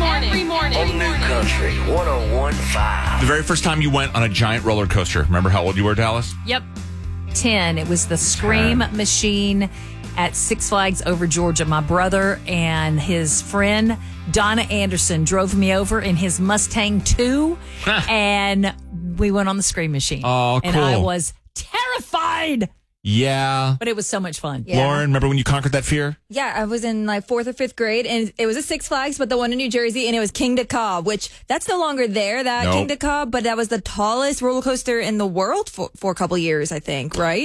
On New Country 101.5. The very first time you went on a giant roller coaster, remember how old you were, Dallas? Yep. 10. It was the Scream Machine at Six Flags over Georgia. My brother and his friend Donna Anderson drove me over in his Mustang 2, and we went on the Scream Machine. Oh, cool. And I was terrified, Yeah. but it was so much fun. Yeah. Lauren, remember when you conquered that fear? Yeah, I was in like 4th or 5th grade, and it was a Six Flags, but the one in New Jersey, and it was King to Cobb, which that's no longer there, that Nope. King to Cobb, but that was the tallest roller coaster in the world for a couple years, I think, right?